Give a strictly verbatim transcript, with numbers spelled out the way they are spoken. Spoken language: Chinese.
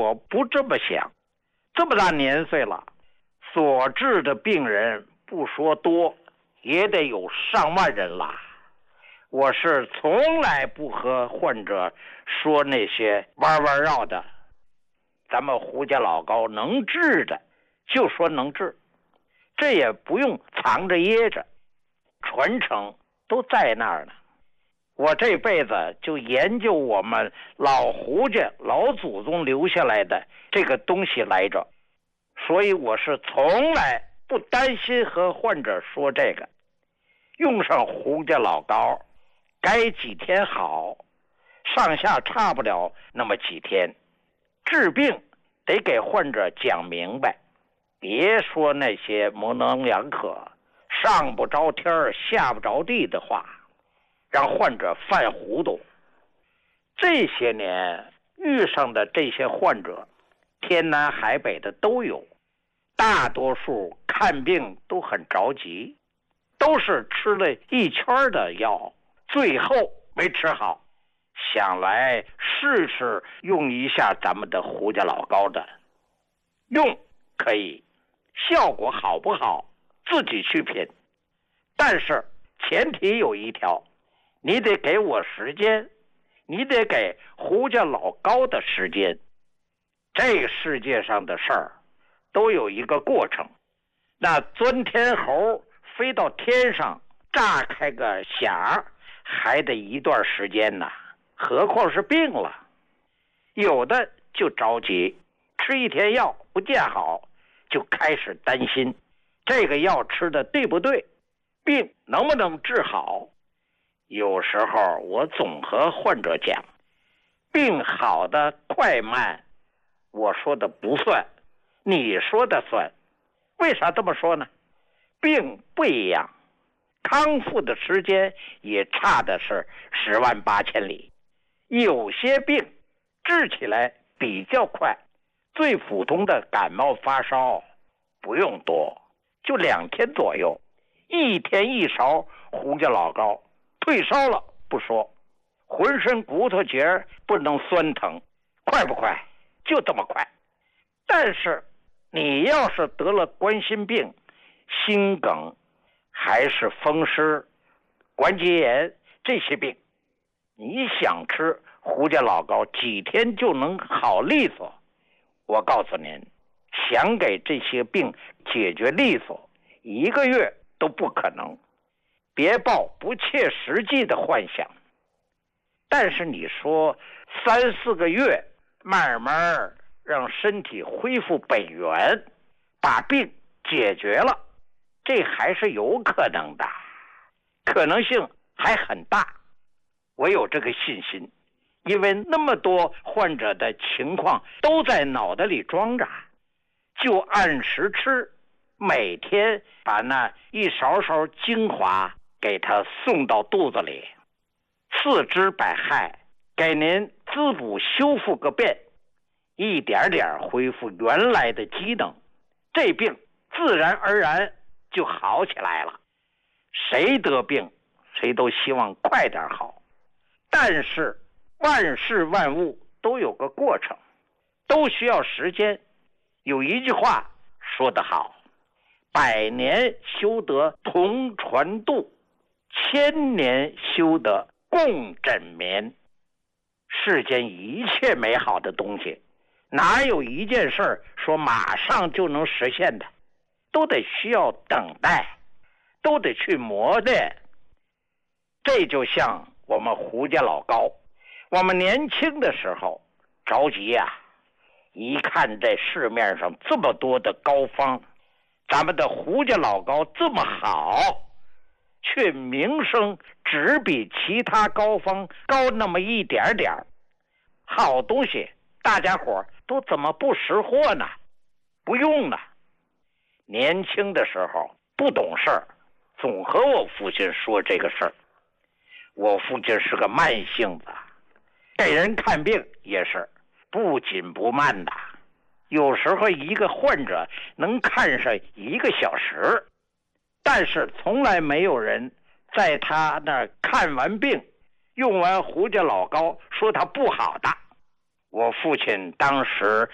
我不这么想，这么大年岁了，所治的病人不说多，也得有上万人了。我是从来不和患者说那些弯弯绕的。咱们胡家老高能治的就说能治，这也不用藏着掖着，传承都在那儿呢。我这辈子就研究我们老胡家老祖宗留下来的这个东西来着，所以我是从来不担心和患者说这个。用上胡家老高，该几天好，上下差不了那么几天。治病得给患者讲明白，别说那些模棱两可、上不着天下不着地的话，让患者犯糊涂。这些年遇上的这些患者，天南海北的都有，大多数看病都很着急，都是吃了一圈的药，最后没吃好，想来试试用一下咱们的胡家老高的。用可以，效果好不好自己去品，但是前提有一条，你得给我时间，你得给胡家老高的时间。这个世界上的事儿都有一个过程，那钻天猴飞到天上炸开个匣还得一段时间呢，何况是病了。有的就着急，吃一天药不见好，就开始担心这个药吃的对不对，病能不能治好。有时候我总和患者讲，病好的快慢我说的不算，你说的算。为啥这么说呢？病不一样，康复的时间也差的是十万八千里。有些病治起来比较快，最普通的感冒发烧不用多，就两天左右，一天一勺胡家老高，退烧了不说，浑身骨头节不能酸疼，快不快？就这么快。但是你要是得了冠心病、心梗，还是风湿、关节炎这些病，你想吃胡家老高几天就能好利索，我告诉您，想给这些病解决利索，一个月都不可能。别抱不切实际的幻想。但是你说三四个月慢慢让身体恢复本源，把病解决了，这还是有可能的，可能性还很大。我有这个信心，因为那么多患者的情况都在脑袋里装着，就按时吃，每天把那一勺勺精华给他送到肚子里，四肢百骸给您滋补修复个遍，一点点恢复原来的机能，这病自然而然就好起来了。谁得病谁都希望快点好，但是万事万物都有个过程，都需要时间。有一句话说得好，百年修得同船渡，千年修得共枕眠。世间一切美好的东西，哪有一件事说马上就能实现的，都得需要等待，都得去磨练。这就像我们胡家老高，我们年轻的时候着急呀、啊，一看这市面上这么多的膏方，咱们的胡家老高这么好，却名声只比其他膏方高那么一点点，好东西大家伙都怎么不识货呢？不用呢。年轻的时候不懂事儿，总和我父亲说这个事儿。我父亲是个慢性子，给人看病也是不紧不慢的，有时候一个患者能看上一个小时，但是从来没有人在他那儿看完病用完胡家老高说他不好的。我父亲当时